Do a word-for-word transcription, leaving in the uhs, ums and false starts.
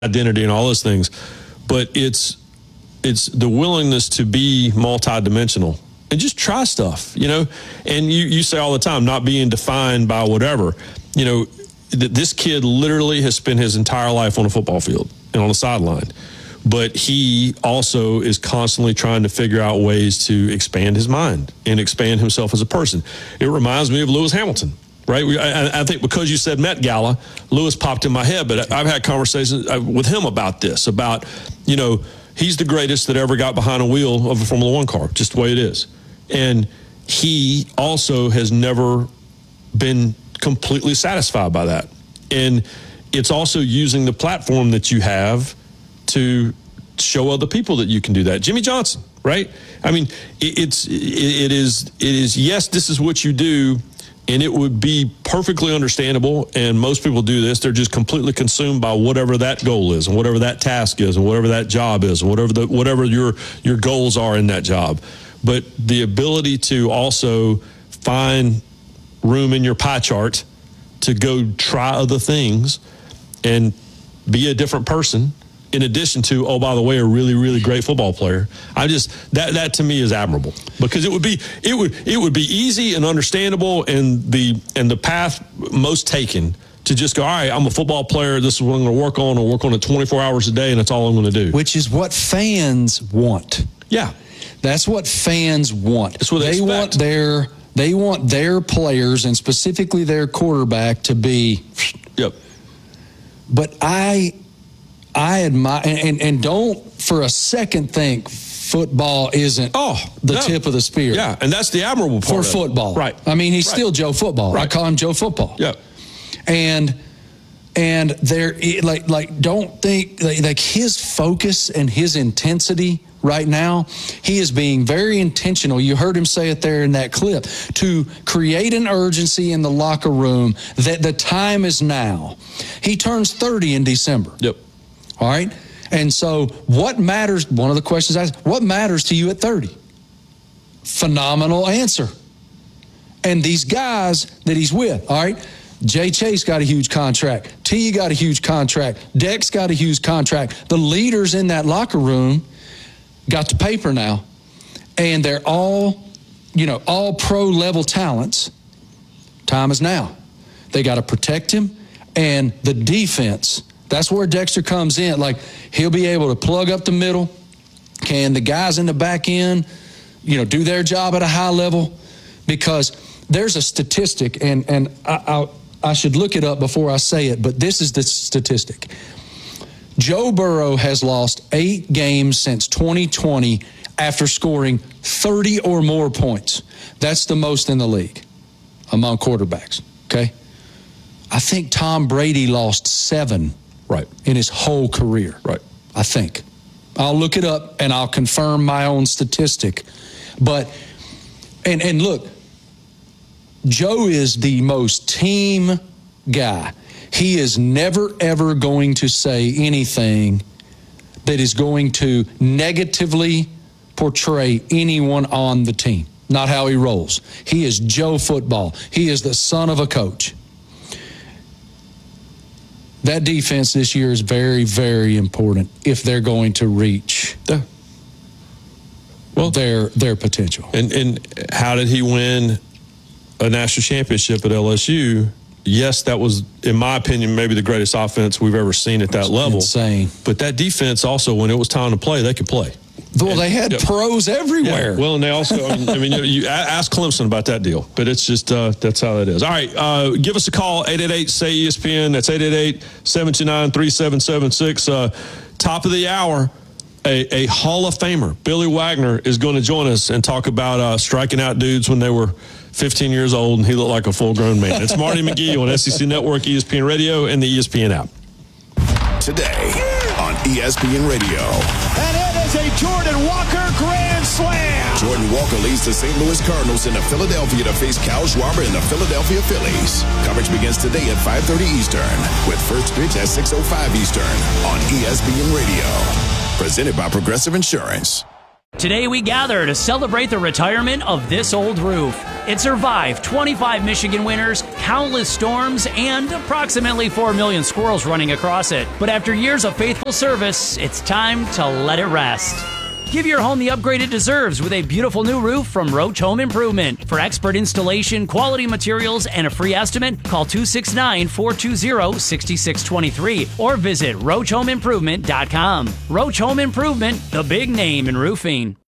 identity and all those things, but it's it's the willingness to be multidimensional and just try stuff, you know. And you, you say all the time, not being defined by whatever. You know, th- this kid literally has spent his entire life on a football field and on the sideline. But he also is constantly trying to figure out ways to expand his mind and expand himself as a person. It reminds me of Lewis Hamilton, right? I, I think because you said Met Gala, Lewis popped in my head, but I've had conversations with him about this, about, you know, he's the greatest that ever got behind a wheel of a Formula One car, just the way it is. And he also has never been completely satisfied by that. And it's also using the platform that you have to show other people that you can do that. Jimmy Johnson, right? I mean, it, it's it, it is it is yes, this is what you do, and it would be perfectly understandable. And most people do this; they're just completely consumed by whatever that goal is, and whatever that task is, and whatever that job is, and whatever the whatever your your goals are in that job. But the ability to also find room in your pie chart to go try other things and be a different person, in addition to, oh, by the way, a really, really great football player. I just that that to me is admirable, because it would be it would it would be easy and understandable, and the and the path most taken to just go, all right, I'm a football player. This is what I'm going to work on. I'll work on it twenty-four hours a day, and that's all I'm going to do. Which is what fans want. Yeah, that's what fans want. That's what they, they want their they want their players, and specifically their quarterback, to be. Yep. But I. I admire, and, and, and don't for a second think football isn't oh, the no. tip of the spear. Yeah, and that's the admirable part for football. Right. I mean, he's right. still Joe Football. Right. I call him Joe Football. Yeah. And and there, like, like don't think like, like his focus and his intensity right now. He is being very intentional. You heard him say it there in that clip, to create an urgency in the locker room that the time is now. He turns thirty in December. Yep. All right? And so what matters, one of the questions I asked, what matters to you at thirty? Phenomenal answer. And these guys that he's with, all right? Jay Chase got a huge contract. T got a huge contract. Dex got a huge contract. The leaders in that locker room got the paper now. And they're all, you know, all pro-level talents. Time is now. They got to protect him. And the defense, that's where Dexter comes in. Like, he'll be able to plug up the middle. Can the guys in the back end, you know, do their job at a high level? Because there's a statistic, and, and I, I, I should look it up before I say it, but this is the statistic. Joe Burrow has lost eight games since twenty twenty after scoring thirty or more points. That's the most in the league among quarterbacks, okay? I think Tom Brady lost seven. Right. In his whole career. Right. I think. I'll look it up and I'll confirm my own statistic. But, and, and look, Joe is the most team guy. He is never, ever going to say anything that is going to negatively portray anyone on the team. Not how he rolls. He is Joe Football. He is the son of a coach. That defense this year is very, very important if they're going to reach yeah. well, their their potential. And and how did he win a national championship at L S U? Yes, that was, in my opinion, maybe the greatest offense we've ever seen at that level. Insane. But that defense also, when it was time to play, they could play. Well, they had yeah. pros everywhere. Yeah. Well, and they also, I mean, I mean you, you ask Clemson about that deal, but it's just, uh, that's how that is. All right, uh, give us a call, eight eight eight, S A Y, E S P N. That's eight eight eight, seven two nine, three seven seven six. Uh, top of the hour, a, a Hall of Famer, Billy Wagner, is going to join us and talk about uh, striking out dudes when they were fifteen years old and he looked like a full-grown man. It's Marty McGee on S E C Network, E S P N Radio, and the E S P N app. Today on E S P N Radio. And it is a Jordan Walker grand slam. Jordan Walker leads the Saint Louis Cardinals into Philadelphia to face Kyle Schwarber and the Philadelphia Phillies. Coverage begins today at five thirty Eastern, with first pitch at six oh five Eastern on E S P N Radio. Presented by Progressive Insurance. Today we gather to celebrate the retirement of this old roof. It survived twenty-five Michigan winters, countless storms, and approximately four million squirrels running across it. But after years of faithful service, it's time to let it rest. Give your home the upgrade it deserves with a beautiful new roof from Roach Home Improvement. For expert installation, quality materials, and a free estimate, call two six nine, four two zero, six six two three or visit roach home improvement dot com. Roach Home Improvement, the big name in roofing.